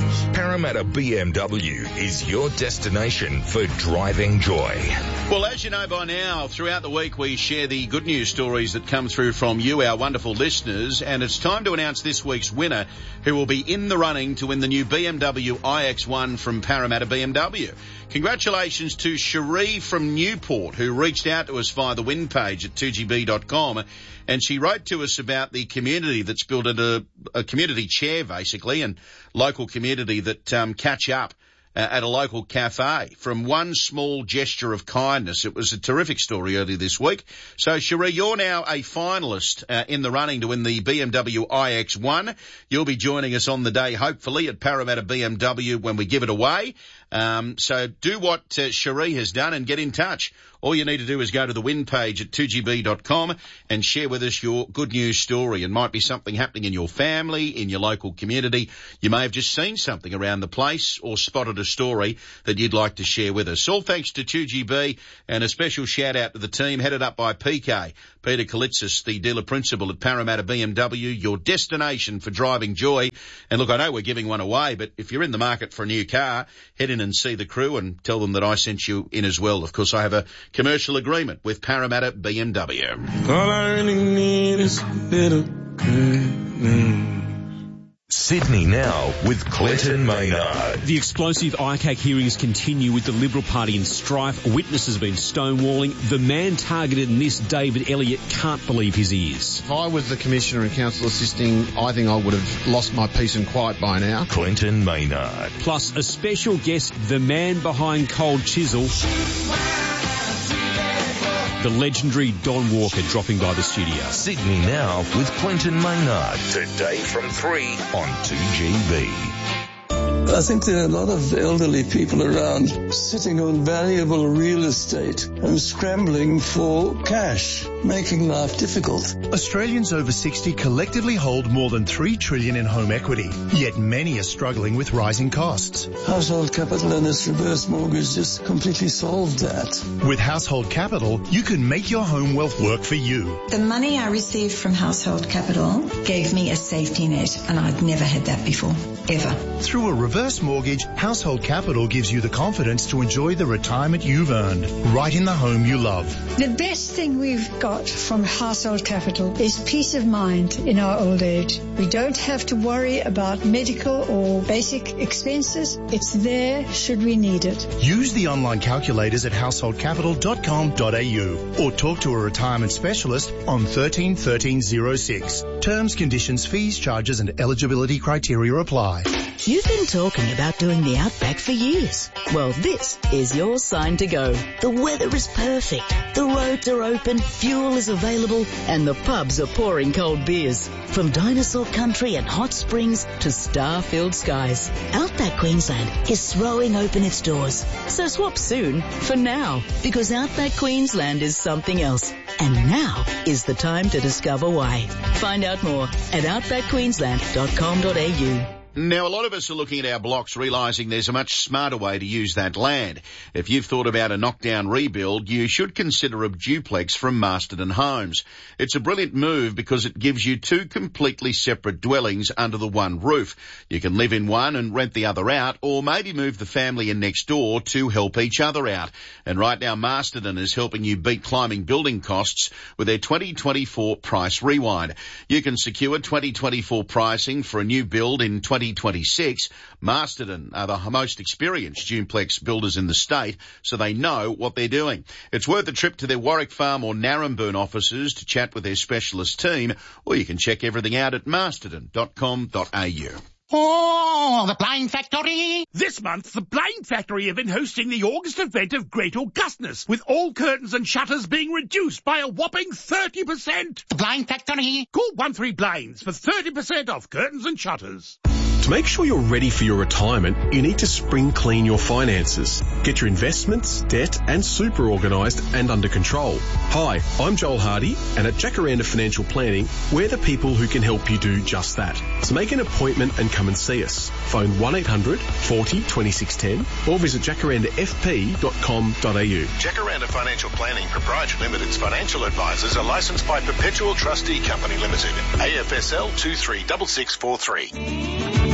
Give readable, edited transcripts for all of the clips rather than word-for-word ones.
Parramatta BMW is your destination for driving joy. Well, as you know by now, throughout the week we share the good news stories that come through from you, our wonderful listeners, and it's time to announce this week's winner, who will be in the running to win the new BMW iX1 from Parramatta BMW. Congratulations to Cherie from Newport, who reached out to us via the win page at 2gb.com, and she wrote to us about the community that's built at a community chair, basically, and local community that catch up at a local cafe from one small gesture of kindness. It was a terrific story earlier this week. So, Cherie, you're now a finalist in the running to win the BMW iX1. You'll be joining us on the day, hopefully, at Parramatta BMW when we give it away. So do what Cherie has done and get in touch. All you need to do is go to the win page at 2gb.com and share with us your good news story. It might be something happening in your family, in your local community. You may have just seen something around the place or spotted a story that you'd like to share with us. All thanks to 2GB, and a special shout out to the team headed up by PK, Peter Kalitsis, the dealer principal at Parramatta BMW, your destination for driving joy. And look, I know we're giving one away, but if you're in the market for a new car, head in and see the crew and tell them that I sent you in as well. Of course, I have a commercial agreement with Parramatta BMW. All I really need is a little good news. Sydney Now with Clinton Maynard. The explosive ICAC hearings continue with the Liberal Party in strife. Witnesses have been stonewalling. The man targeted in this, David Elliott, can't believe his ears. If I was the Commissioner and Council assisting, I think I would have lost my peace and quiet by now. Clinton Maynard. Plus a special guest, the man behind Cold Chisel, the legendary Don Walker, dropping by the studio. Sydney Now with Clinton Maynard. Today from 3 on 2GB. I think there are a lot of elderly people around sitting on valuable real estate and scrambling for cash, making life difficult. Australians over 60 collectively hold more than $3 trillion in home equity, yet many are struggling with rising costs. Household Capital and its reverse mortgage just completely solved that. With Household Capital, you can make your home wealth work for you. The money I received from Household Capital gave me a safety net, and I'd never had that before, ever. Through a reverse mortgage, Household Capital gives you the confidence to enjoy the retirement you've earned, right in the home you love. The best thing we've got from Household Capital is peace of mind in our old age. We don't have to worry about medical or basic expenses. It's there should we need it. Use the online calculators at householdcapital.com.au or talk to a retirement specialist on 13 1306. Terms, conditions, fees, charges and eligibility criteria apply. You've been talking about doing the Outback for years. Well, this is your sign to go. The weather is perfect. The roads are open, fuel is available, and the pubs are pouring cold beers. From dinosaur country and hot springs to star-filled skies, Outback Queensland is throwing open its doors. So swap soon for now, because Outback Queensland is something else. And now is the time to discover why. Find out more at outbackqueensland.com.au. Now, a lot of us are looking at our blocks realising there's a much smarter way to use that land. If you've thought about a knockdown rebuild, you should consider a duplex from Masterton Homes. It's a brilliant move because it gives you two completely separate dwellings under the one roof. You can live in one and rent the other out, or maybe move the family in next door to help each other out. And right now, Masterton is helping you beat climbing building costs with their 2024 price rewind. You can secure 2024 pricing for a new build in 2026. Masterton are the most experienced duplex builders in the state, so they know what they're doing. It's worth a trip to their Warwick Farm or Narrabeen offices to chat with their specialist team, or you can check everything out at masterton.com.au. Oh, the Blind Factory! This month, the Blind Factory have been hosting the August event of Great Augustness, with all curtains and shutters being reduced by a whopping 30%. The Blind Factory! Call 13 Blinds for 30% off curtains and shutters. To make sure you're ready for your retirement, you need to spring clean your finances. Get your investments, debt and super organised and under control. Hi, I'm Joel Hardy, and at Jacaranda Financial Planning, we're the people who can help you do just that. So make an appointment and come and see us. Phone 1800 40 2610 or visit jacarandafp.com.au. Jacaranda Financial Planning Proprietary Limited's financial advisors are licensed by Perpetual Trustee Company Limited, AFSL 236643.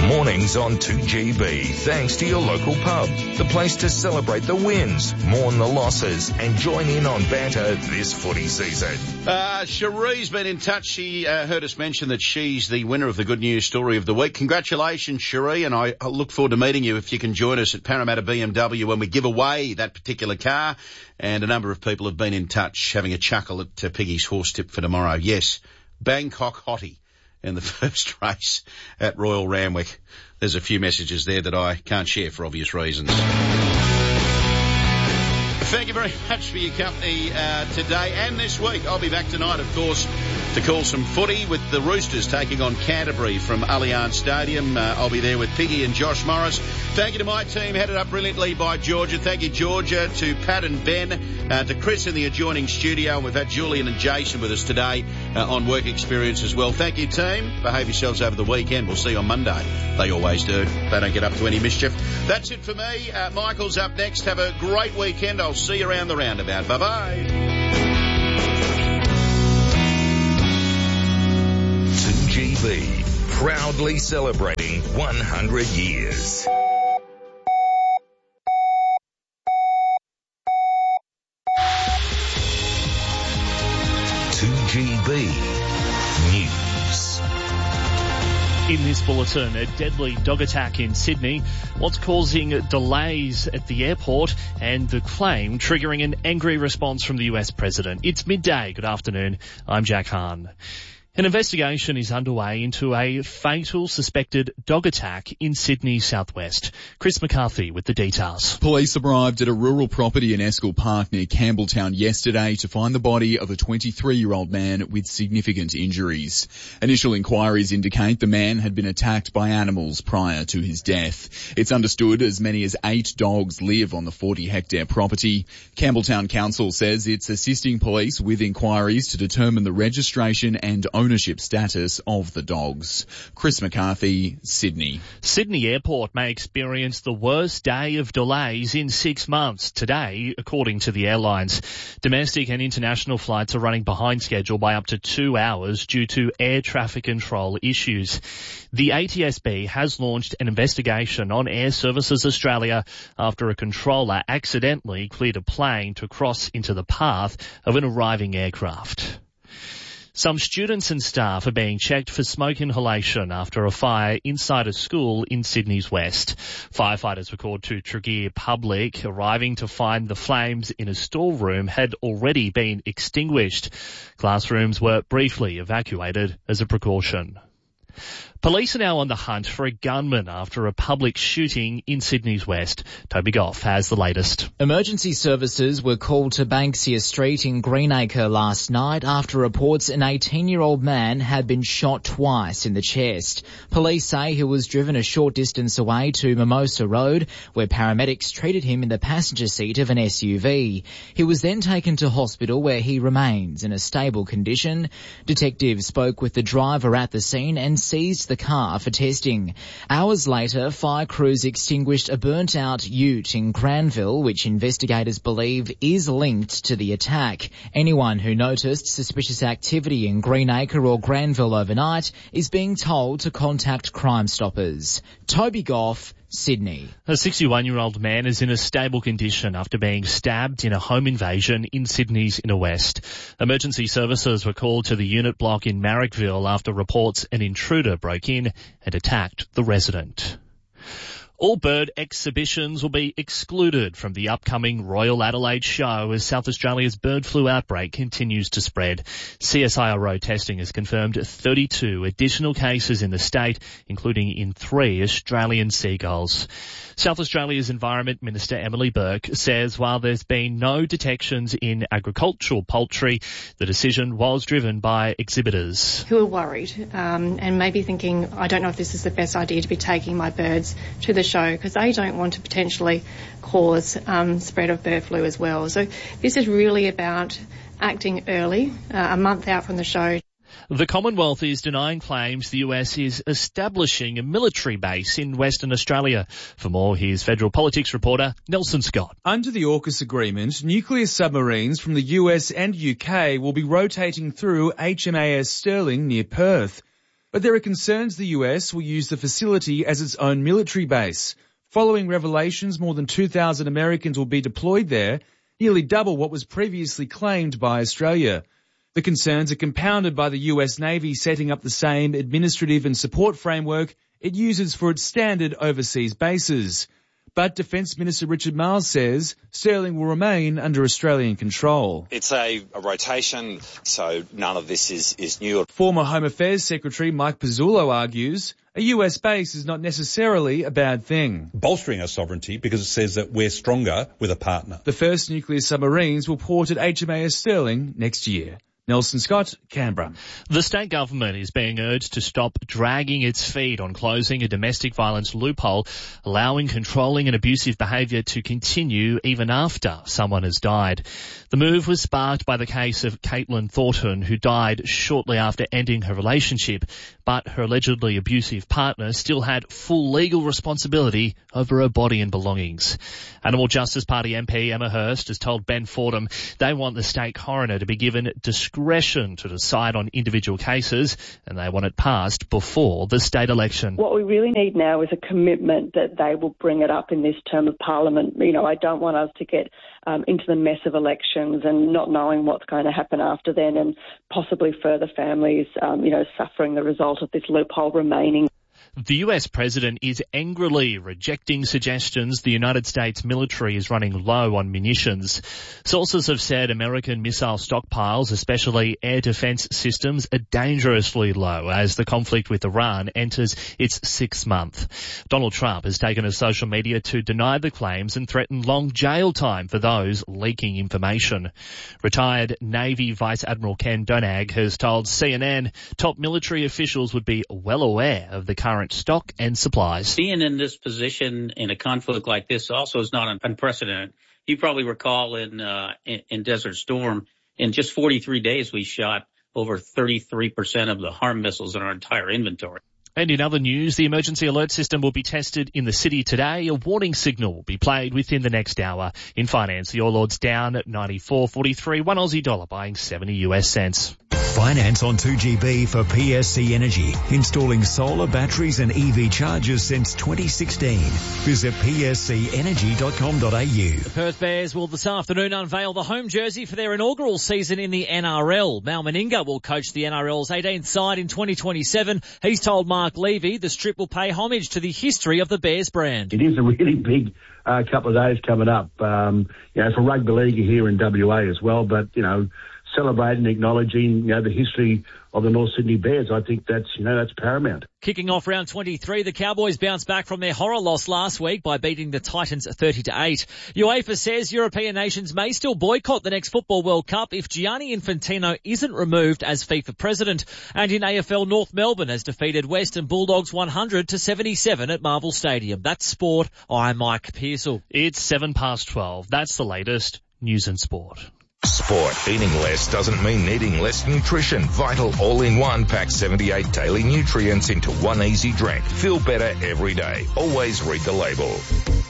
Mornings on 2GB, thanks to your local pub. The place to celebrate the wins, mourn the losses, and join in on banter this footy season. Cherie's been in touch. She heard us mention that she's the winner of the Good News Story of the Week. Congratulations, Cherie, and I look forward to meeting you if you can join us at Parramatta BMW when we give away that particular car. And a number of people have been in touch having a chuckle at Piggy's horse tip for tomorrow. Yes, Bangkok Hottie in the first race at Royal Randwick. There's a few messages there that I can't share for obvious reasons. Thank you very much for your company today and this week. I'll be back tonight, of course, to call some footy with the Roosters taking on Canterbury from Allianz Stadium. I'll be there with Piggy and Josh Morris. Thank you to my team, headed up brilliantly by Georgia. Thank you, Georgia, to Pat and Ben, to Chris in the adjoining studio. And we've had Julian and Jason with us today on Work Experience as well. Thank you, team. Behave yourselves over the weekend. We'll see you on Monday. They always do. They don't get up to any mischief. That's it for me. Michael's up next. Have a great weekend. I'll see you around the roundabout. Bye-bye. 2GB, proudly celebrating 100 years. News. In this bulletin, a deadly dog attack in Sydney, what's causing delays at the airport, and the claim triggering an angry response from the US president. It's midday. Good afternoon. I'm Jack Hahn. An investigation is underway into a fatal suspected dog attack in Sydney southwest. Chris McCarthy with the details. Police arrived at a rural property in Eskill Park near Campbelltown yesterday to find the body of a 23-year-old man with significant injuries. Initial inquiries indicate the man had been attacked by animals prior to his death. It's understood as many as 8 dogs live on the 40-hectare property. Campbelltown Council says it's assisting police with inquiries to determine the registration and ownership status of the dogs. Chris McCarthy, Sydney. Sydney Airport may experience the worst day of delays in 6 months today, according to the airlines. Domestic and international flights are running behind schedule by up to 2 hours due to air traffic control issues. The ATSB has launched an investigation on Air Services Australia after a controller accidentally cleared a plane to cross into the path of an arriving aircraft. Some students and staff are being checked for smoke inhalation after a fire inside a school in Sydney's west. Firefighters were called to Tregear Public, arriving to find the flames in a storeroom had already been extinguished. Classrooms were briefly evacuated as a precaution. Police are now on the hunt for a gunman after a public shooting in Sydney's west. Toby Goff has the latest. Emergency services were called to Banksia Street in Greenacre last night after reports an 18-year-old man had been shot twice in the chest. Police say he was driven a short distance away to Mimosa Road, where paramedics treated him in the passenger seat of an SUV. He was then taken to hospital where he remains in a stable condition. Detectives spoke with the driver at the scene and seized the car for testing. Hours later, fire crews extinguished a burnt-out ute in Granville, which investigators believe is linked to the attack. Anyone who noticed suspicious activity in Greenacre or Granville overnight is being told to contact Crime Stoppers. Toby Goff, Sydney. A 61-year-old man is in a stable condition after being stabbed in a home invasion in Sydney's inner west. Emergency services were called to the unit block in Marrickville after reports an intruder broke in and attacked the resident. All bird exhibitions will be excluded from the upcoming Royal Adelaide show as South Australia's bird flu outbreak continues to spread. CSIRO testing has confirmed 32 additional cases in the state, including in 3 Australian seagulls. South Australia's Environment Minister Emily Burke says while there's been no detections in agricultural poultry, the decision was driven by exhibitors. Who are worried and maybe thinking, I don't know if this is the best idea to be taking my birds to the show because they don't want to potentially cause spread of bird flu as well. So this is really about acting early, a month out from the show. The Commonwealth is denying claims the US is establishing a military base in Western Australia. For more, here's Federal Politics reporter Nelson Scott. Under the AUKUS agreement, nuclear submarines from the US and UK will be rotating through HMAS Sterling near Perth. But there are concerns the US will use the facility as its own military base. Following revelations, more than 2,000 Americans will be deployed there, nearly double what was previously claimed by Australia. The concerns are compounded by the US Navy setting up the same administrative and support framework it uses for its standard overseas bases. But Defence Minister Richard Marles says Stirling will remain under Australian control. It's a rotation, so none of this is new. Former Home Affairs Secretary Mike Pizzullo argues a US base is not necessarily a bad thing. Bolstering our sovereignty because it says that we're stronger with a partner. The first nuclear submarines will port at HMAS Stirling next year. Nelson Scott, Canberra. The state government is being urged to stop dragging its feet on closing a domestic violence loophole, allowing controlling and abusive behaviour to continue even after someone has died. The move was sparked by the case of Caitlin Thornton, who died shortly after ending her relationship, but her allegedly abusive partner still had full legal responsibility over her body and belongings. Animal Justice Party MP Emma Hurst has told Ben Fordham they want the state coroner to be given discretion to decide on individual cases, and they want it passed before the state election. What we really need now is a commitment that they will bring it up in this term of Parliament. You know, I don't want us to get into the mess of elections and not knowing what's going to happen after then, and possibly further families, suffering the result of this loophole remaining. The US president is angrily rejecting suggestions the United States military is running low on munitions. Sources have said American missile stockpiles, especially air defense systems, are dangerously low as the conflict with Iran enters its 6th month. Donald Trump has taken to social media to deny the claims and threaten long jail time for those leaking information. Retired Navy Vice Admiral Ken Donag has told CNN top military officials would be well aware of the current stock and supplies. Being in this position in a conflict like this also is not unprecedented. You probably recall in Desert Storm, in just 43 days, we shot over 33% of the HARM missiles in our entire inventory. And in other news, the emergency alert system will be tested in the city today. A warning signal will be played within the next hour. In finance, the All Ords down at 94.43, $1 Aussie buying 70 US cents. Finance on 2GB for PSC Energy. Installing solar batteries and EV chargers since 2016. Visit pscenergy.com.au. The Perth Bears will this afternoon unveil the home jersey for their inaugural season in the NRL. Mal Meninga will coach the NRL's 18th side in 2027. He's told Mark Levy the strip will pay homage to the history of the Bears brand. It is a really big couple of days coming up, for rugby league here in WA as well, but, celebrating, acknowledging, the history of the North Sydney Bears. I think that's paramount. Kicking off round 23, the Cowboys bounced back from their horror loss last week by beating the Titans 30-8. UEFA says European nations may still boycott the next Football World Cup if Gianni Infantino isn't removed as FIFA president. And in AFL, North Melbourne has defeated Western Bulldogs 100-77 at Marvel Stadium. That's sport. I'm Mike Pearsall. It's 12:07. That's the latest news and sport. Sport. Eating less doesn't mean needing less nutrition. Vital All-in-One packs 78 daily nutrients into one easy drink. Feel better every day. Always read the label.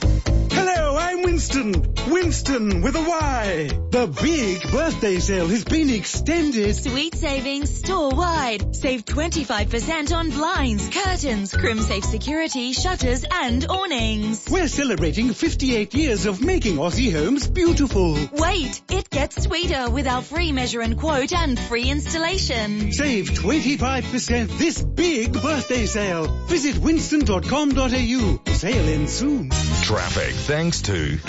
Hello, I'm Winston. Winston with a Y. The big birthday sale has been extended. Sweet savings store-wide. Save 25% on blinds, curtains, CrimSafe security, shutters and awnings. We're celebrating 58 years of making Aussie homes beautiful. Wait, it gets sweeter with our free measure and quote and free installation. Save 25% this big birthday sale. Visit winston.com.au. Sale ends soon. Traffic thanks to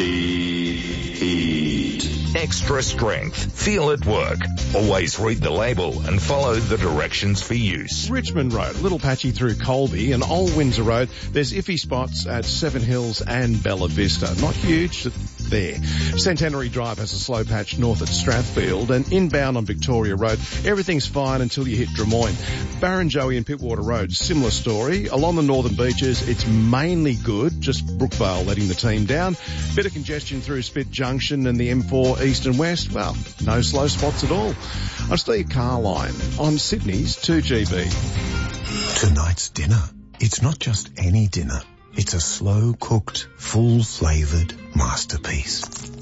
Heat. Extra strength. Feel it work. Always read the label and follow the directions for use. Richmond Road, a little patchy through Colby, and Old Windsor Road. There's iffy spots at Seven Hills and Bella Vista. Not huge, there. Centenary Drive has a slow patch north at Strathfield, and inbound on Victoria Road, everything's fine until you hit Drummoyne. Barrenjoey and Pittwater Road, similar story. Along the northern beaches, it's mainly good, just Brookvale letting the team down. Bit of congestion through Spit Junction and the M4 east and west. Well, no slow spots at all. I'm Steve Carline on Sydney's 2GB. Tonight's dinner. It's not just any dinner. It's a slow-cooked, full-flavoured masterpiece.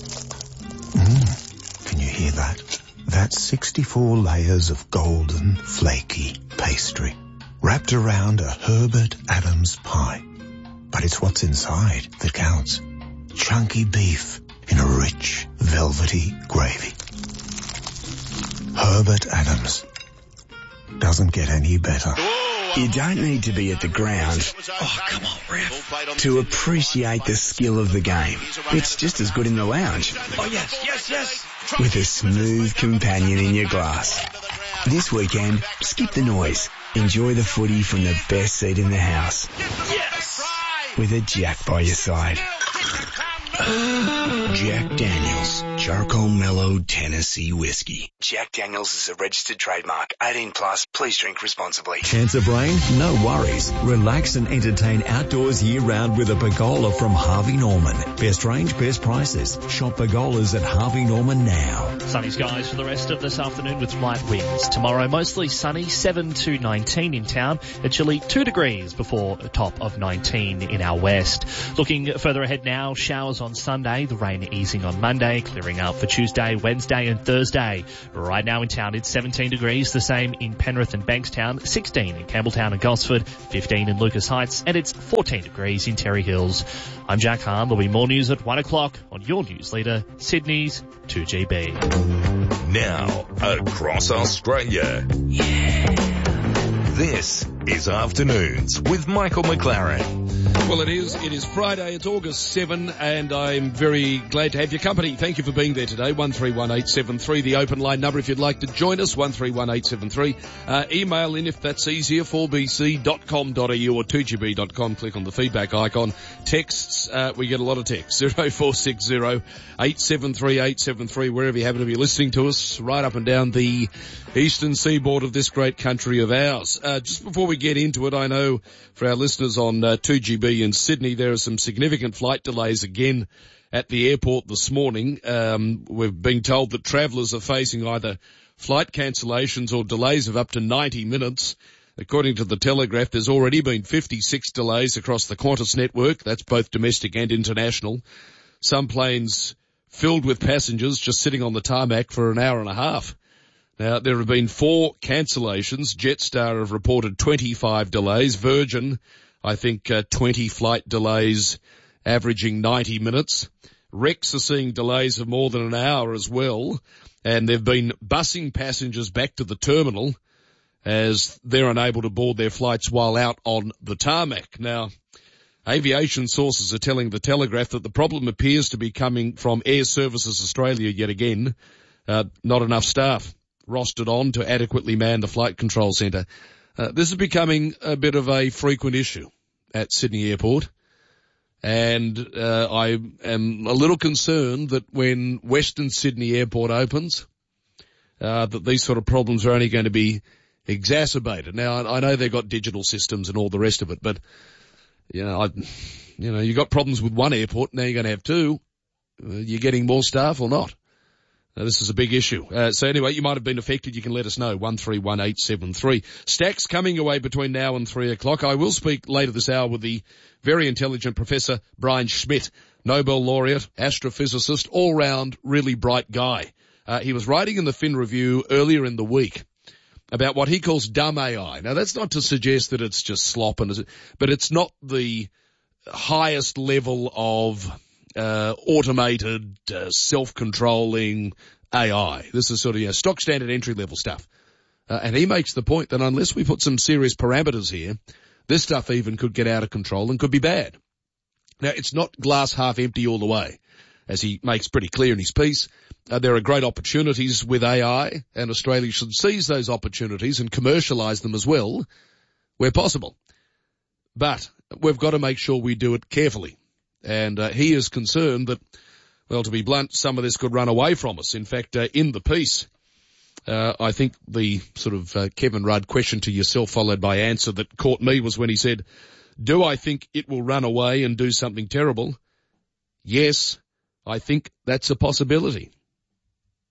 Can you hear that? That's 64 layers of golden, flaky pastry wrapped around a Herbert Adams pie. But it's what's inside that counts. Chunky beef in a rich, velvety gravy. Herbert Adams. Doesn't get any better. You don't need to be at the ground, to appreciate the skill of the game. It's just as good in the lounge. Oh, yes. With a smooth companion in your glass. This weekend, skip the noise. Enjoy the footy from the best seat in the house. Yes! With a Jack by your side. Jack Daniels, Charcoal Mellow Tennessee Whiskey. Jack Daniels is a registered trademark. 18 plus. Please drink responsibly. Cancer brain? No worries. Relax and entertain outdoors year-round with a pergola from Harvey Norman. Best range, best prices. Shop pergolas at Harvey Norman now. Sunny skies for the rest of this afternoon with light winds. Tomorrow mostly sunny, 7 to 19 in town. A chilly 2 degrees before a top of 19 in our west. Looking further ahead now, showers on Sunday, the rain easing on Monday, clearing up for Tuesday, Wednesday and Thursday. Right now in town it's 17 degrees, the same in Penrith and Bankstown, 16 in Campbelltown and Gosford, 15 in Lucas Heights, and it's 14 degrees in Terry Hills. I'm Jack Hahn. There'll be more news at 1 o'clock on your news leader, Sydney's 2GB. Now, across Australia. Yeah. This is Afternoons with Michael McLaren. Well, it is Friday. It's August 7, and I'm very glad to have your company. Thank you for being there today. 131873, the open line number if you'd like to join us. 131873. Email in if that's easier. 4bc.com.au or 2gb.com. Click on the feedback icon. Texts, we get a lot of texts. 0460 873 873. Wherever you happen to be listening to us, right up and down the eastern seaboard of this great country of ours. Just before we get into it, I know for our listeners on 2GB in Sydney, there are some significant flight delays again at the airport this morning. We've been told that travellers are facing either flight cancellations or delays of up to 90 minutes. According to the Telegraph, there's already been 56 delays across the Qantas network. That's both domestic and international. Some planes filled with passengers just sitting on the tarmac for an hour and a half. Now, there have been 4 cancellations. Jetstar have reported 25 delays. Virgin, I think, 20 flight delays averaging 90 minutes. Rex are seeing delays of more than an hour as well. And they've been busing passengers back to the terminal as they're unable to board their flights while out on the tarmac. Now, aviation sources are telling the Telegraph that the problem appears to be coming from Air Services Australia yet again. Not enough staff rostered on to adequately man the flight control centre. This is becoming a bit of a frequent issue at Sydney Airport. And I am a little concerned that when Western Sydney Airport opens, that these sort of problems are only going to be exacerbated. Now, I know they've got digital systems and all the rest of it, but, you got problems with one airport, now you're going to have 2. You're getting more staff or not? This is a big issue. So anyway, you might have been affected. You can let us know. 131873. Stacks coming away between now and 3 o'clock. I will speak later this hour with the very intelligent Professor Brian Schmidt, Nobel laureate, astrophysicist, all-round really bright guy. He was writing in the Fin Review earlier in the week about what he calls dumb AI. Now, that's not to suggest that it's just slop, but it's not the highest level of automated, self-controlling AI. This is sort of, stock standard entry-level stuff. And he makes the point that unless we put some serious parameters here, this stuff even could get out of control and could be bad. Now, it's not glass half empty all the way. As he makes pretty clear in his piece, there are great opportunities with AI, and Australia should seize those opportunities and commercialise them as well, where possible. But we've got to make sure we do it carefully. And he is concerned that, well, to be blunt, some of this could run away from us. In fact, in the piece, I think the sort of Kevin Rudd question to yourself followed by answer that caught me was when he said, do I think it will run away and do something terrible? Yes, I think that's a possibility.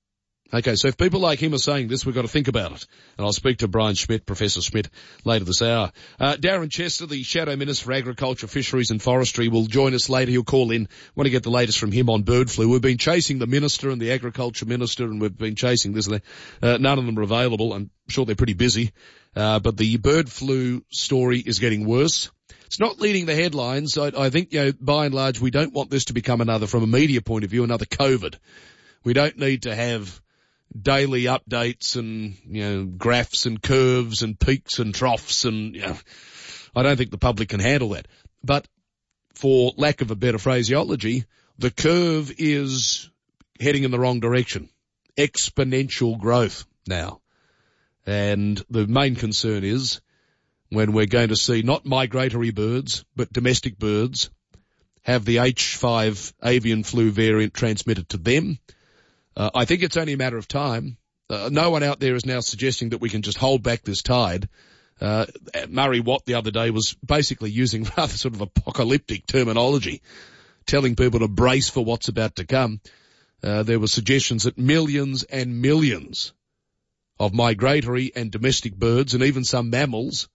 Okay, so if people like him are saying this, we've got to think about it. And I'll speak to Brian Schmidt, Professor Schmidt, later this hour. Darren Chester, the Shadow Minister for Agriculture, Fisheries and Forestry, will join us later. He'll call in. Want to get the latest from him on bird flu. We've been chasing the Minister and the Agriculture Minister, and we've been chasing this and that. None of them are available. I'm sure they're pretty busy. But the bird flu story is getting worse. It's not leading the headlines. I think, by and large, we don't want this to become another, from a media point of view, another COVID. We don't need to have daily updates and, graphs and curves and peaks and troughs and, I don't think the public can handle that. But for lack of a better phraseology, the curve is heading in the wrong direction. Exponential growth now. And the main concern is when we're going to see not migratory birds, but domestic birds have the H5 avian flu variant transmitted to them. I think it's only a matter of time. No one out there is now suggesting that we can just hold back this tide. Murray Watt the other day was basically using rather sort of apocalyptic terminology, telling people to brace for what's about to come. There were suggestions that millions and millions of migratory and domestic birds and even some mammals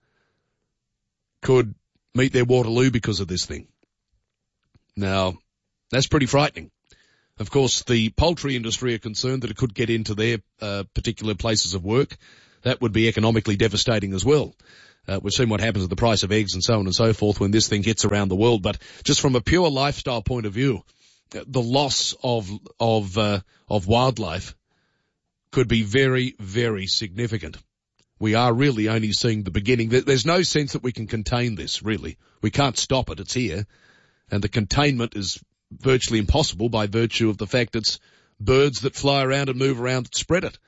could meet their Waterloo because of this thing. Now, that's pretty frightening. Of course, the poultry industry are concerned that it could get into their particular places of work. That would be economically devastating as well. We've seen what happens with the price of eggs and so on and so forth when this thing hits around the world. But just from a pure lifestyle point of view, the loss of wildlife could be very, very significant. We are really only seeing the beginning. There's no sense that we can contain this, really. We can't stop it. It's here. And the containment is virtually impossible by virtue of the fact it's birds that fly around and move around that spread it.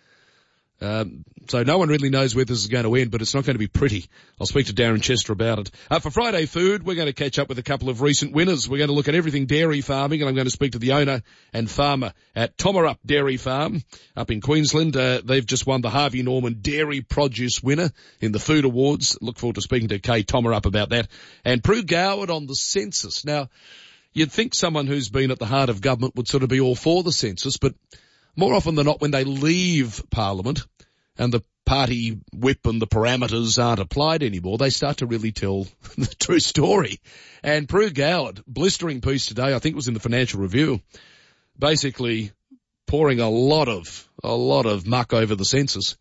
So no one really knows where this is going to end, but it's not going to be pretty. I'll speak to Darren Chester about it. For Friday Food, we're going to catch up with a couple of recent winners. We're going to look at everything dairy farming, and I'm going to speak to the owner and farmer at Tomarup Dairy Farm up in Queensland. They've just won the Harvey Norman Dairy Produce winner in the Food Awards. Look forward to speaking to Kay Tomarup about that. And Prue Goward on the census. Now, you'd think someone who's been at the heart of government would sort of be all for the census, but more often than not, when they leave Parliament and the party whip and the parameters aren't applied anymore, they start to really tell the true story. And Prue Goward, blistering piece today, I think it was in the Financial Review, basically pouring a lot of muck over the census.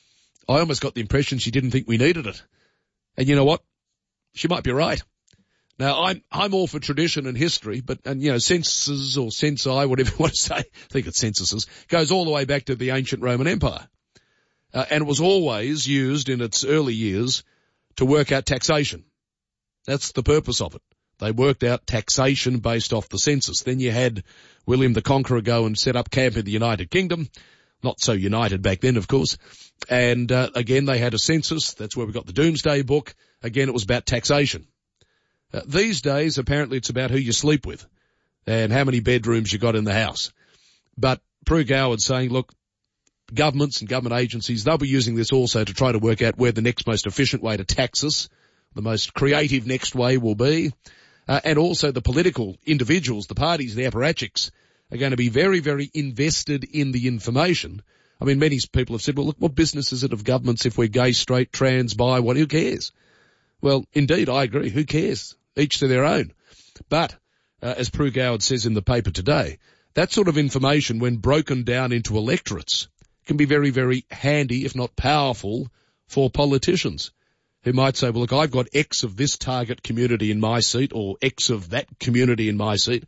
I almost got the impression she didn't think we needed it. And you know what? She might be right. Now, I'm all for tradition and history, but censuses or censi, whatever you want to say, I think it's censuses, goes all the way back to the ancient Roman Empire. And it was always used in its early years to work out taxation. That's the purpose of it. They worked out taxation based off the census. Then you had William the Conqueror go and set up camp in the United Kingdom. Not so united back then, of course. And again, they had a census. That's where we got the Doomsday Book. Again, it was about taxation. These days, apparently it's about who you sleep with and how many bedrooms you got in the house. But Prue Goward's saying, look, governments and government agencies, they'll be using this also to try to work out where the next most efficient way to tax us, the most creative next way will be. And also the political individuals, the parties, the apparatchiks are going to be very, very invested in the information. I mean, many people have said, well, look, what business is it of governments if we're gay, straight, trans, bi, who cares? Well, indeed, I agree. Who cares? Each to their own. But, as Prue Goward says in the paper today, that sort of information, when broken down into electorates, can be very, very handy, if not powerful, for politicians who might say, well, look, I've got X of this target community in my seat or X of that community in my seat.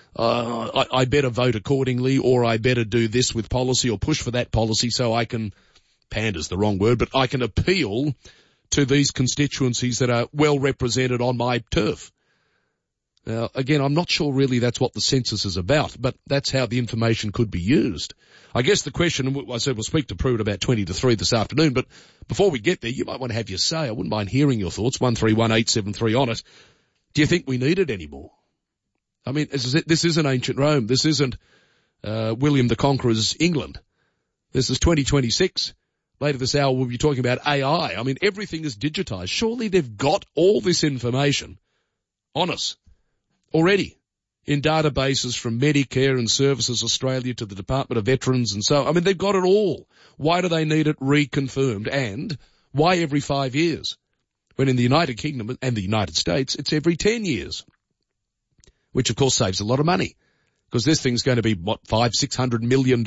I better vote accordingly, or I better do this with policy or push for that policy so I can, pander's the wrong word, but I can appeal to these constituencies that are well represented on my turf. Now, again, I'm not sure really that's what the census is about, but that's how the information could be used. I guess the question, I said we'll speak to Prue at about 20 to 3 this afternoon, but before we get there, you might want to have your say. I wouldn't mind hearing your thoughts, 131873 on it. Do you think we need it anymore? I mean, this isn't ancient Rome. This isn't William the Conqueror's England. This is 2026. Later this hour, we'll be talking about AI. I mean, everything is digitized. Surely they've got all this information on us already. in databases from Medicare and Services Australia to the Department of Veterans and so on. I mean, they've got it all. Why do they need it reconfirmed? And why every 5 years? When in the United Kingdom and the United States, it's every 10 years. Which, of course, saves a lot of money. Because this thing's going to be, what, $500-600 million?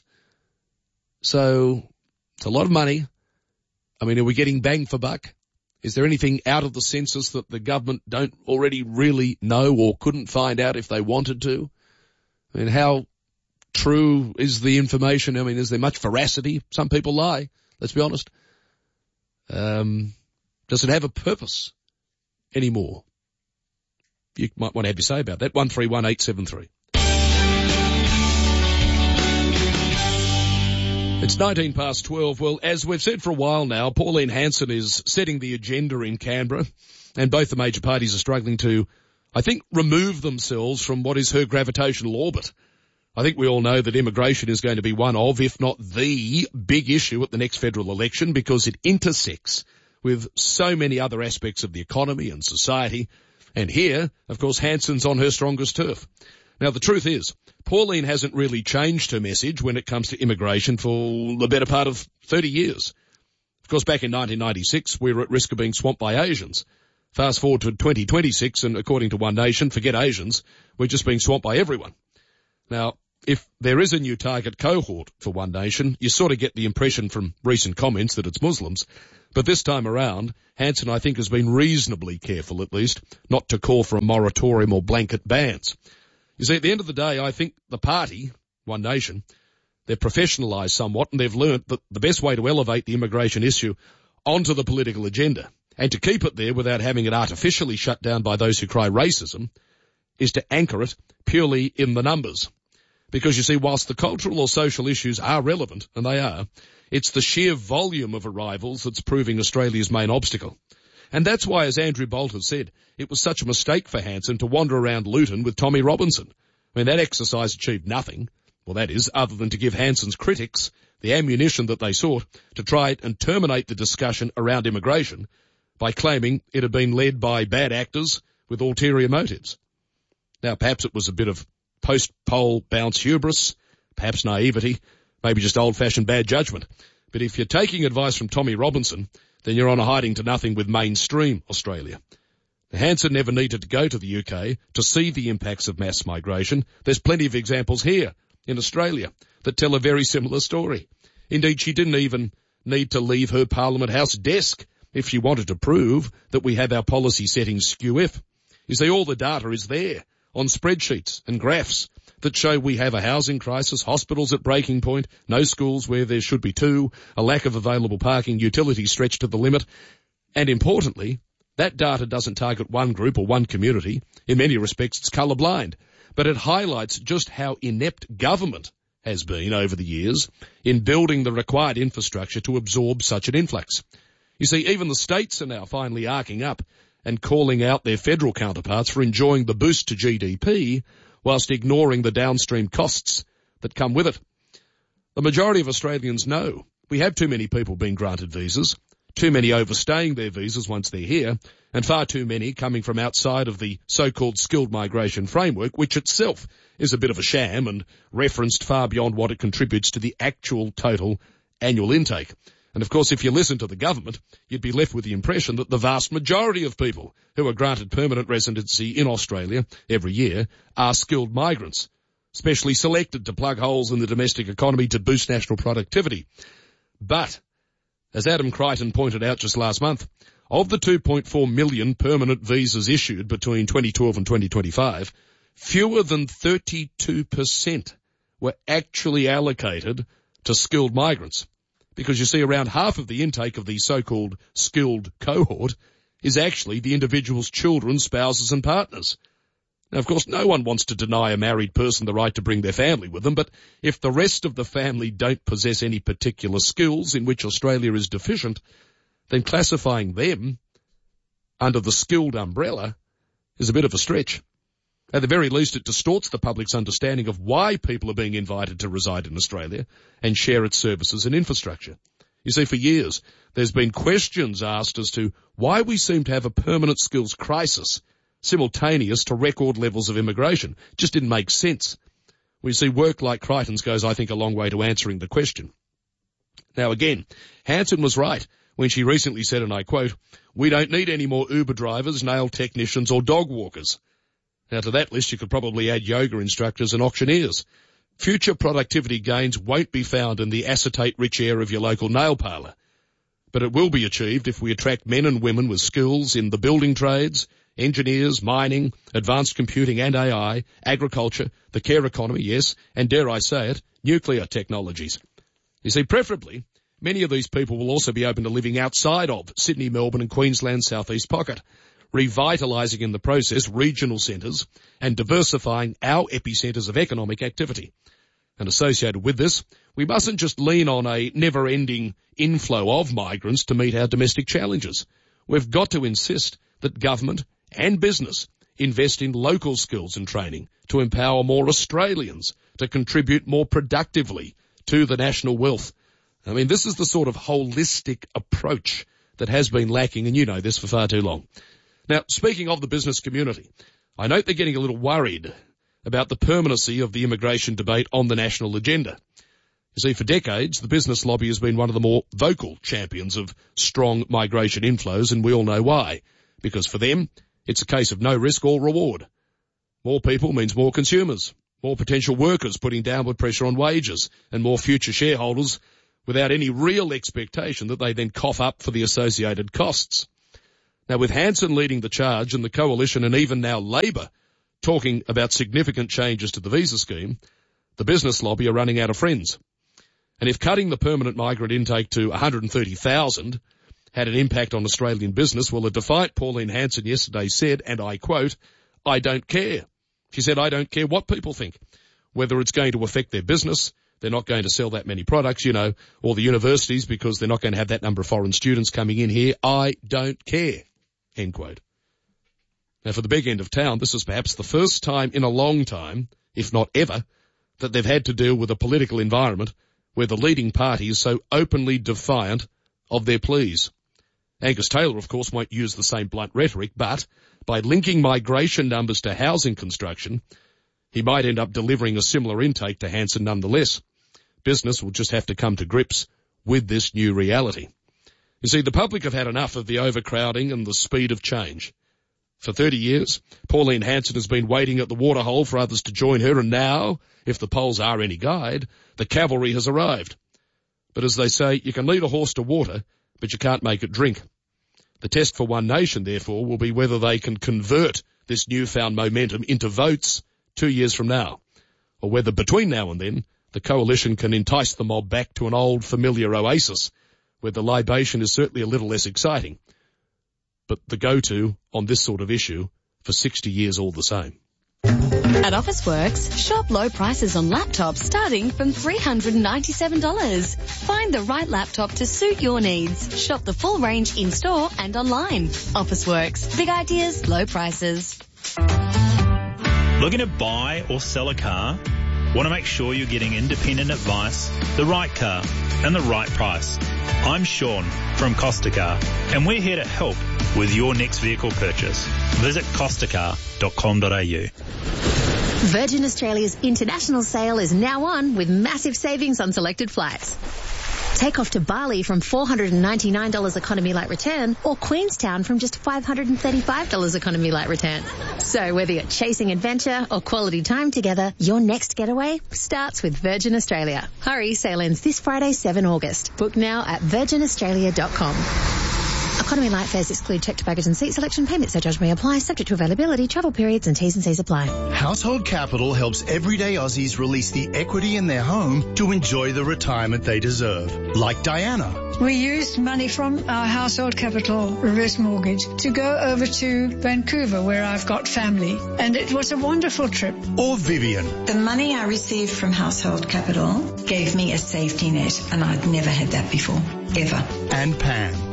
So, it's a lot of money. I mean, are we getting bang for buck? Is there anything out of the census that the government don't already really know or couldn't find out if they wanted to? I mean, how true is the information? I mean, is there much veracity? Some people lie, let's be honest. Does it have a purpose anymore? You might want to have your say about that. 131873. It's 19 past 12. Well, as we've said for a while now, Pauline Hanson is setting the agenda in Canberra, and both the major parties are struggling to, I think, remove themselves from what is her gravitational orbit. I think we all know that immigration is going to be one of, if not the, big issue at the next federal election because it intersects with so many other aspects of the economy and society. And here, of course, Hanson's on her strongest turf. Now, the truth is, Pauline hasn't really changed her message when it comes to immigration for the better part of 30 years. Of course, back in 1996, we were at risk of being swamped by Asians. Fast forward to 2026, and according to One Nation, forget Asians, we're just being swamped by everyone. Now, if there is a new target cohort for One Nation, you sort of get the impression from recent comments that it's Muslims. But this time around, Hanson, I think, has been reasonably careful, at least, not to call for a moratorium or blanket bans. You see, at the end of the day, I think the party, One Nation, they've professionalised somewhat and they've learnt that the best way to elevate the immigration issue onto the political agenda and to keep it there without having it artificially shut down by those who cry racism is to anchor it purely in the numbers. Because, you see, whilst the cultural or social issues are relevant, and they are, it's the sheer volume of arrivals that's proving Australia's main obstacle. And that's why, as Andrew Bolt has said, it was such a mistake for Hanson to wander around Luton with Tommy Robinson. I mean, that exercise achieved nothing, well, that is, other than to give Hanson's critics the ammunition that they sought to try and terminate the discussion around immigration by claiming it had been led by bad actors with ulterior motives. Now, perhaps it was a bit of post-poll bounce hubris, perhaps naivety, maybe just old-fashioned bad judgment. But if you're taking advice from Tommy Robinson, then you're on a hiding to nothing with mainstream Australia. Hanson never needed to go to the UK to see the impacts of mass migration. There's plenty of examples here in Australia that tell a very similar story. Indeed, she didn't even need to leave her Parliament House desk if she wanted to prove that we have our policy settings skew-if. You see, all the data is there on spreadsheets and graphs that show we have a housing crisis, hospitals at breaking point, no schools where there should be two, a lack of available parking, utilities stretched to the limit. And importantly, that data doesn't target one group or one community. In many respects, it's colourblind. But it highlights just how inept government has been over the years in building the required infrastructure to absorb such an influx. You see, even the states are now finally arcing up and calling out their federal counterparts for enjoying the boost to GDP whilst ignoring the downstream costs that come with it. The majority of Australians know we have too many people being granted visas, too many overstaying their visas once they're here, and far too many coming from outside of the so-called skilled migration framework, which itself is a bit of a sham and referenced far beyond what it contributes to the actual total annual intake. And of course, if you listen to the government, you'd be left with the impression that the vast majority of people who are granted permanent residency in Australia every year are skilled migrants, specially selected to plug holes in the domestic economy to boost national productivity. But, as Adam Crichton pointed out just last month, of the 2.4 million permanent visas issued between 2012 and 2025, fewer than 32% were actually allocated to skilled migrants. Because you see, around half of the intake of the so-called skilled cohort is actually the individual's children, spouses and partners. Now, of course, no one wants to deny a married person the right to bring their family with them, but if the rest of the family don't possess any particular skills in which Australia is deficient, then classifying them under the skilled umbrella is a bit of a stretch. At the very least, it distorts the public's understanding of why people are being invited to reside in Australia and share its services and infrastructure. You see, for years, there's been questions asked as to why we seem to have a permanent skills crisis simultaneous to record levels of immigration. Just didn't make sense. We see work like Crichton's goes, I think, a long way to answering the question. Now again, Hanson was right when she recently said, and I quote, "We don't need any more Uber drivers, nail technicians or dog walkers." Now to that list you could probably add yoga instructors and auctioneers. Future productivity gains won't be found in the acetate-rich air of your local nail parlour. But it will be achieved if we attract men and women with skills in the building trades, engineers, mining, advanced computing and AI, agriculture, the care economy, yes, and dare I say it, nuclear technologies. You see, preferably, many of these people will also be open to living outside of Sydney, Melbourne and Queensland's southeast pocket, revitalising in the process regional centres and diversifying our epicentres of economic activity. And associated with this, we mustn't just lean on a never-ending inflow of migrants to meet our domestic challenges. We've got to insist that government and business invest in local skills and training to empower more Australians to contribute more productively to the national wealth. I mean, this is the sort of holistic approach that has been lacking, and you know this for far too long. Now, speaking of the business community, I note they're getting a little worried about the permanency of the immigration debate on the national agenda. You see, for decades, the business lobby has been one of the more vocal champions of strong migration inflows, and we all know why. Because for them, it's a case of no risk or reward. More people means more consumers, more potential workers putting downward pressure on wages, and more future shareholders without any real expectation that they then cough up for the associated costs. Now, with Hanson leading the charge and the Coalition and even now Labor talking about significant changes to the visa scheme, the business lobby are running out of friends. And if cutting the permanent migrant intake to 130,000 had an impact on Australian business, well, a defiant Pauline Hanson yesterday said, and I quote, "I don't care." She said, "I don't care what people think, whether it's going to affect their business, they're not going to sell that many products, you know, or the universities because they're not going to have that number of foreign students coming in here. I don't care." End quote. Now, for the big end of town, this is perhaps the first time in a long time, if not ever, that they've had to deal with a political environment where the leading party is so openly defiant of their pleas. Angus Taylor, of course, won't use the same blunt rhetoric, but by linking migration numbers to housing construction, he might end up delivering a similar intake to Hanson nonetheless. Business will just have to come to grips with this new reality. You see, the public have had enough of the overcrowding and the speed of change. For 30 years, Pauline Hanson has been waiting at the waterhole for others to join her, and now, if the polls are any guide, the cavalry has arrived. But as they say, you can lead a horse to water, but you can't make it drink. The test for One Nation, therefore, will be whether they can convert this newfound momentum into votes 2 years from now, or whether between now and then the Coalition can entice the mob back to an old familiar oasis where the libation is certainly a little less exciting, but the go-to on this sort of issue for 60 years all the same. At Officeworks, shop low prices on laptops starting from $397. Find the right laptop to suit your needs. Shop the full range in-store and online. Officeworks. Big ideas, low prices. Looking to buy or sell a car? Want to make sure you're getting independent advice, the right car, and the right price? I'm Sean from Costacar, and we're here to help with your next vehicle purchase. Visit costacar.com.au. Virgin Australia's international sale is now on with massive savings on selected flights. Take off to Bali from $499 economy light return, or Queenstown from just $535 economy light return. So whether you're chasing adventure or quality time together, your next getaway starts with Virgin Australia. Hurry, sale ends this Friday, 7 August. Book now at virginaustralia.com. Economy light fares exclude checked baggage and seat selection. Payment surcharge may apply, subject to availability, travel periods and T's and C's apply. Household Capital helps everyday Aussies release the equity in their home to enjoy the retirement they deserve. Like Diana. We used money from our Household Capital reverse mortgage to go over to Vancouver, where I've got family, and it was a wonderful trip. Or Vivian. The money I received from Household Capital gave me a safety net, and I'd never had that before, ever. And Pam.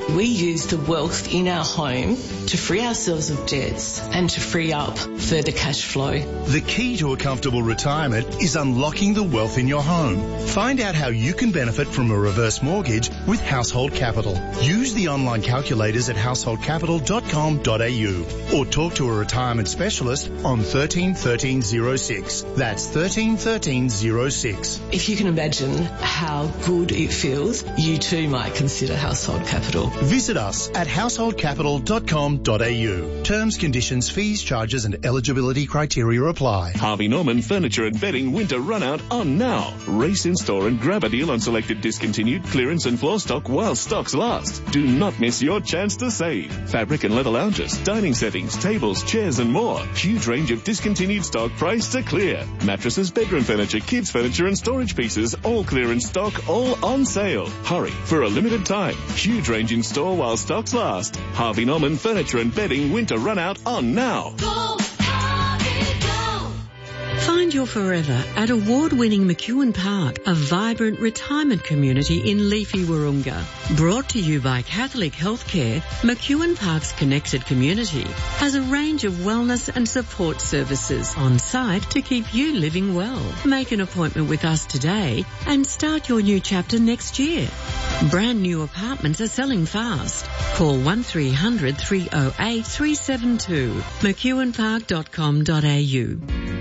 We use the wealth in our home to free ourselves of debts and to free up further cash flow. The key to a comfortable retirement is unlocking the wealth in your home. Find out how you can benefit from a reverse mortgage with Household Capital. Use the online calculators at householdcapital.com.au or talk to a retirement specialist on 13 13 06. That's 13 13 06. If you can imagine how good it feels, you too might consider Household Capital. Visit us at householdcapital.com.au. Terms, conditions, fees, charges and eligibility criteria apply. Harvey Norman Furniture and Bedding Winter Runout on now. Race in store and grab a deal on selected discontinued clearance and floor stock while stocks last. Do not miss your chance to save. Fabric and leather lounges, dining settings, tables, chairs and more. Huge range of discontinued stock priced to clear. Mattresses, bedroom furniture, kids furniture and storage pieces, all clearance stock, all on sale. Hurry, for a limited time. Huge range in store while stocks last. Harvey Norman Furniture and Bedding Winter Runout on now. Find your forever at award-winning McEwen Park, a vibrant retirement community in leafy Wahroonga. Brought to you by Catholic Healthcare, McEwen Park's connected community has a range of wellness and support services on site to keep you living well. Make an appointment with us today and start your new chapter next year. Brand new apartments are selling fast. Call 1300 308 372. McEwenpark.com.au.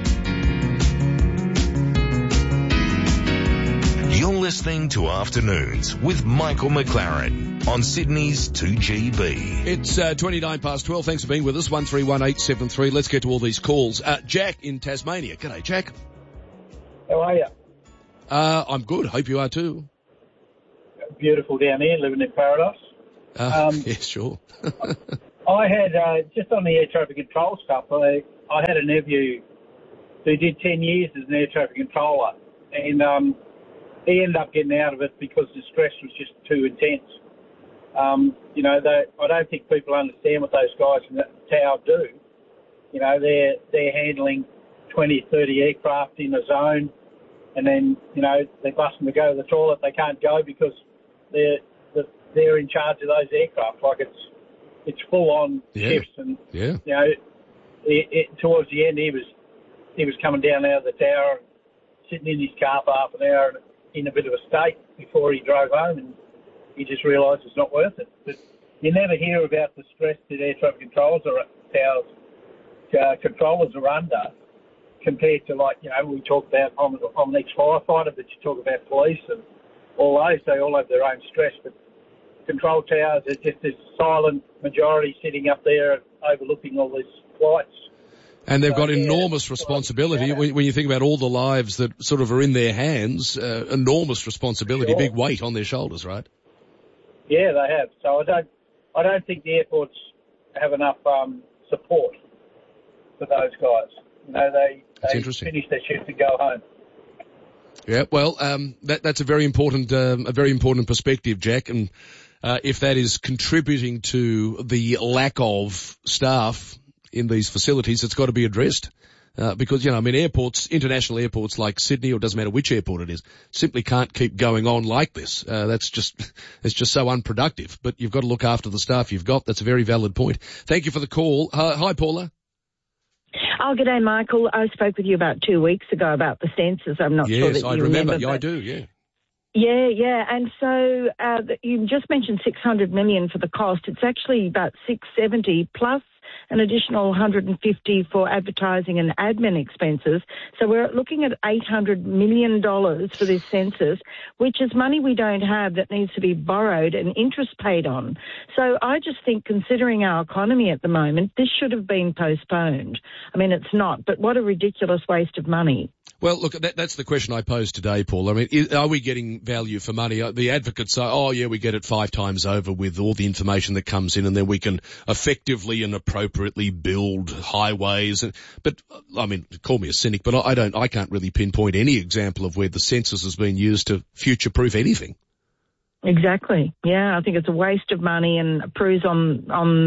You're listening to Afternoons with Michael McLaren on Sydney's 2GB. It's 29 past 12. Thanks for being with us. 131873. Let's get to all these calls. Jack in Tasmania. G'day, Jack. How are you? I'm good. Hope you are too. Beautiful down here, living in paradise. Yes, sure. I had, just on the air traffic control stuff, I had a nephew who did 10 years as an air traffic controller, and he ended up getting out of it because the stress was just too intense. I don't think people understand what those guys in that tower do. You know, they're handling 20, 30 aircraft in a zone, and then, they bust them to go to the toilet. They can't go because they're in charge of those aircraft. Like it's full on shifts, and towards the end he was coming down out of the tower, sitting in his car for half an hour in a bit of a state before he drove home, and he just realised it's not worth it. But you never hear about the stress that air traffic controllers controllers are under, compared to, we talk about on an ex-firefighter, but you talk about police and all those, they all have their own stress. But control towers are just this silent majority sitting up there overlooking all these flights. And they've got enormous responsibility. When you think about all the lives that sort of are in their hands, enormous responsibility, big weight on their shoulders, right? Yeah, they have. So I don't think the airports have enough support for those guys. They finish their shift and go home. Yeah, well, that's a very important perspective, Jack, and if that is contributing to the lack of staff in these facilities, it's got to be addressed. Because, airports, international airports like Sydney, or it doesn't matter which airport it is, simply can't keep going on like this. It's just so unproductive. But you've got to look after the staff you've got. That's a very valid point. Thank you for the call. Hi, Paula. Oh, g'day, Michael. I spoke with you about 2 weeks ago about the census. I'm not sure that you remember. Yes, I do, yeah. Yeah. And so you just mentioned $600 million for the cost. It's actually about $670 plus an additional $150 for advertising and admin expenses. So we're looking at $800 million for this census, which is money we don't have that needs to be borrowed and interest paid on. So I just think, considering our economy at the moment, this should have been postponed. I mean, it's not, but what a ridiculous waste of money. Well, look, that's the question I posed today, Paul. I mean, are we getting value for money? The advocates say, we get it 5 times over with all the information that comes in, and then we can effectively and appropriately build highways. But, I mean, call me a cynic, but I can't really pinpoint any example of where the census has been used to future-proof anything. Exactly. Yeah, I think it's a waste of money, and Prue's on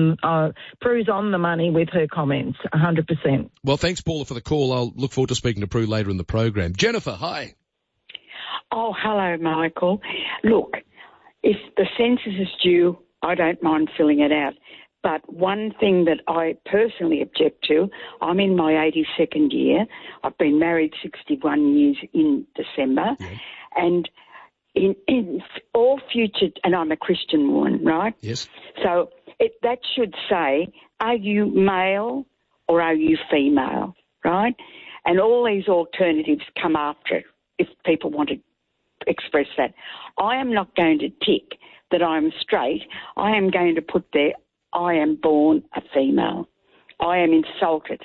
the money with her comments, 100%. Well, thanks, Paula, for the call. I'll look forward to speaking to Prue later in the program. Jennifer, hi. Oh, hello, Michael. Look, if the census is due I don't mind filling it out. But one thing that I personally object to, I'm in my 82nd year. I've been married 61 years in December. Yeah. And in all future, and I'm a Christian woman, right? Yes. So that should say, are you male or are you female, right? And all these alternatives come after it if people want to express that. I am not going to tick that I'm straight. I am going to put there, I am born a female. I am insulted.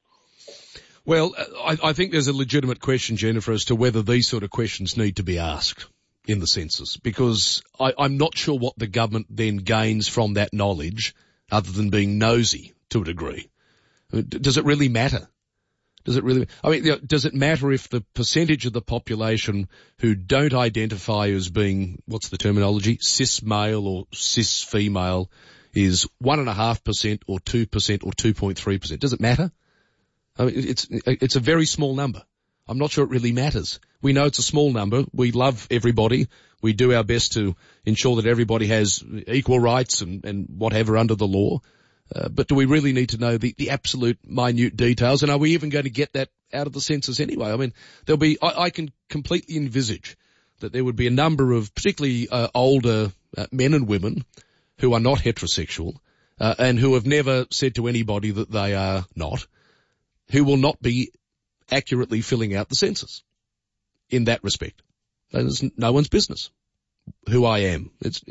Well, I think there's a legitimate question, Jennifer, as to whether these sort of questions need to be asked in the census, because I'm not sure what the government then gains from that knowledge other than being nosy to a degree. I mean, does it really matter? Does it really? I mean, does it matter if the percentage of the population who don't identify as being, what's the terminology, cis male or cis female, is 1.5% or 2% or 2.3%? Does it matter? I mean, it's a very small number. I'm not sure it really matters. We know it's a small number. We love everybody. We do our best to ensure that everybody has equal rights and whatever under the law. But do we really need to know the absolute minute details? And are we even going to get that out of the census anyway? I mean, I can completely envisage that there would be a number of particularly older men and women who are not heterosexual and who have never said to anybody that they are not, who will not be accurately filling out the census in that respect. It's no one's business who I am. It's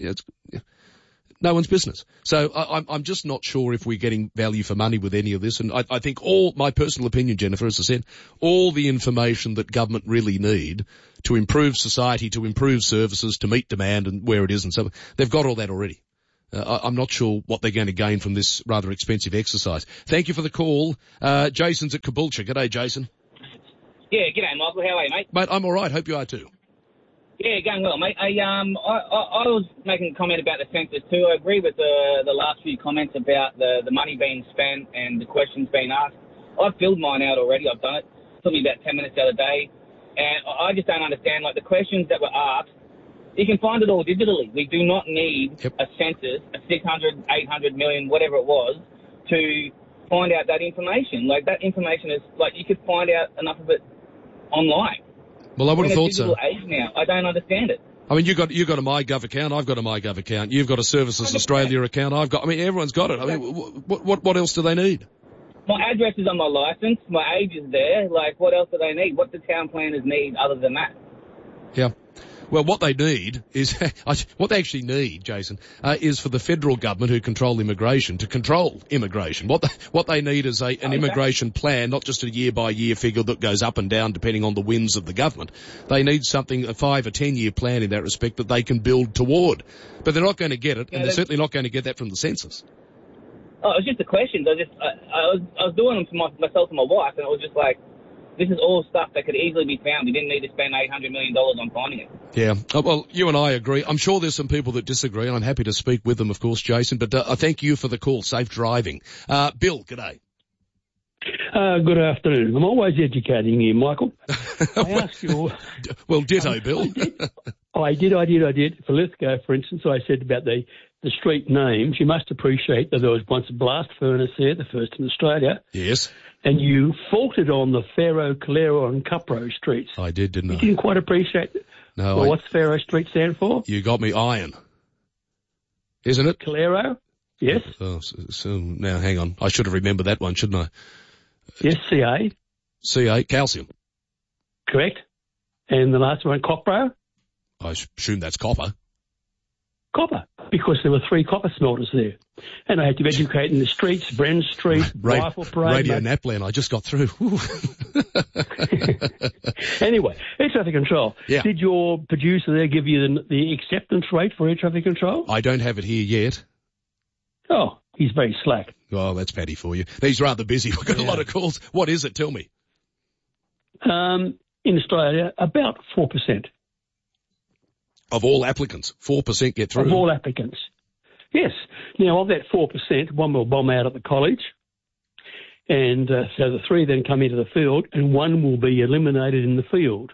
no one's business. So I'm just not sure if we're getting value for money with any of this. And I think my personal opinion, Jennifer, as I said, all the information that government really need to improve society, to improve services, to meet demand and where it is and so on, they've got all that already. I'm not sure what they're going to gain from this rather expensive exercise. Thank you for the call. Jason's at Caboolture. G'day, Jason. Yeah, g'day, Michael. How are you, mate? Mate, I'm all right. Hope you are too. Yeah, going well, mate. I was making a comment about the census too. I agree with the last few comments about the money being spent and the questions being asked. I've filled mine out already. I've done it. It took me about 10 minutes the other day. And I just don't understand, like, the questions that were asked, you can find it all digitally. We do not need a census, a 600, 800 million, whatever it was, to find out that information. Like, that information is, like, you could find out enough of it online. Well, I would have thought so. We're in a digital age now. I don't understand it. I mean, you've got a MyGov account. I've got a MyGov account. You've got a Services Australia account. Everyone's got it. I mean, what else do they need? My address is on my licence. My age is there. Like, what else do they need? What do town planners need other than that? Yeah. Well, what they need is, what they actually need, Jason, is for the federal government who control immigration to control immigration. What they need is an immigration plan, not just a year-by-year figure that goes up and down depending on the whims of the government. They need something, a 5 or 10 year plan in that respect that they can build toward. But they're not going to get it, and they're certainly not going to get that from the census. Oh, it was just a question. I was doing them for myself and my wife, and it was just like, this is all stuff that could easily be found. We didn't need to spend $800 million on finding it. Yeah. Well, you and I agree. I'm sure there's some people that disagree, and I'm happy to speak with them, of course, Jason. But I thank you for the call. Safe driving. Bill, g'day. Good afternoon. I'm always educating you, Michael. I asked you... Well, ditto, Bill. I did. For Lithgow, for instance, I said about the street names. You must appreciate that there was once a blast furnace there, the first in Australia. Yes. And you faulted on the Faro, Calero and Cupro streets. I did, didn't I? You didn't quite appreciate it. No. Well, what's Faro Street stand for? You got me iron. Isn't it? Calero? Yes. Oh, so now, hang on. I should have remembered that one, shouldn't I? Yes, Ca. Ca, calcium. Correct. And the last one, Copro? I assume that's copper. Copper, because there were 3 copper smelters there. And I had to educate in the streets, Bren Street, Rifle Parade. Radio Naplan, I just got through. Anyway, air traffic control. Yeah. Did your producer there give you the acceptance rate for air traffic control? I don't have it here yet. Oh, he's very slack. Oh, that's Paddy for you. He's rather busy. We've got a lot of calls. What is it? Tell me. In Australia, about 4%. Of all applicants, 4% get through. Of all applicants. Yes. Now, of that 4%, one will bomb out at the college. And so the 3 then come into the field, and 1 will be eliminated in the field.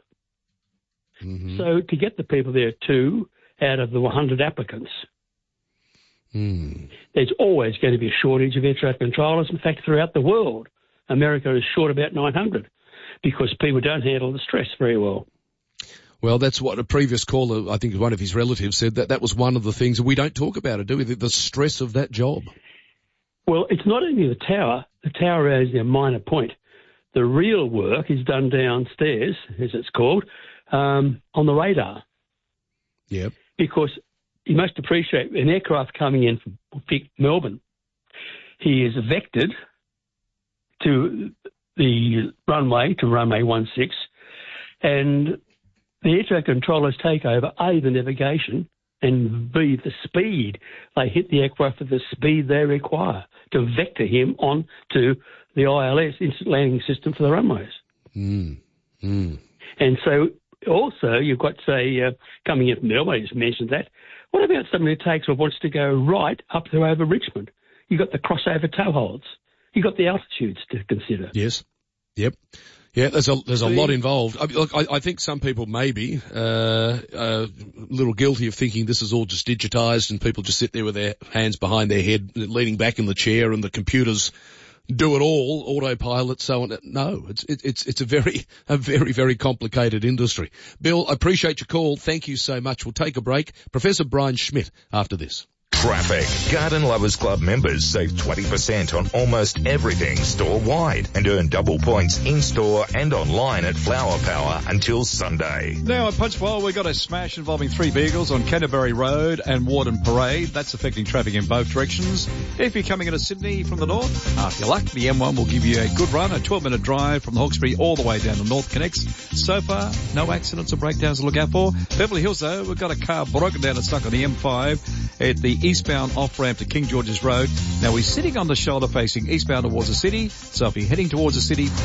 Mm-hmm. So to get the people there, 2 out of the 100 applicants. There's always going to be a shortage of air traffic controllers. In fact, throughout the world, America is short about 900 because people don't handle the stress very well. Well, that's what a previous caller, I think one of his relatives said, that was one of the things. We don't talk about it, do we? The stress of that job. Well, it's not only the tower. The tower is a minor point. The real work is done downstairs, as it's called, on the radar. Yep. Because you must appreciate an aircraft coming in from Melbourne, he is vectored to the runway, to runway 16, and the air traffic controllers take over, A, the navigation, and B, the speed. They hit the aircraft at the speed they require to vector him on to the ILS, Instant Landing System, for the runways. And so also you've got, say, coming in from Melbourne, I just mentioned that. What about somebody who takes or wants to go right up to over Richmond? You've got the crossover tow holds. You've got the altitudes to consider. Yes. Yep. Yeah, there's a lot involved. I think some people may be a little guilty of thinking this is all just digitised and people just sit there with their hands behind their head, leaning back in the chair, and the computers do it all, autopilot, so on. No, it's a very, very complicated industry. Bill, I appreciate your call. Thank you so much. We'll take a break. Professor Brian Schmidt after this. Traffic. Garden Lovers Club members save 20% on almost everything store-wide and earn double points in-store and online at Flower Power until Sunday. Now at Punchbowl, we've got a smash involving 3 vehicles on Canterbury Road and Warden Parade. That's affecting traffic in both directions. If you're coming into Sydney from the north, after your luck, the M1 will give you a good run, a 12-minute drive from the Hawkesbury all the way down to North Connects. So far, no accidents or breakdowns to look out for. Beverly Hills, though, we've got a car broken down and stuck on the M5 at the eastbound off-ramp to King George's Road. Now, we're sitting on the shoulder facing eastbound towards the city, so if you're heading towards the city,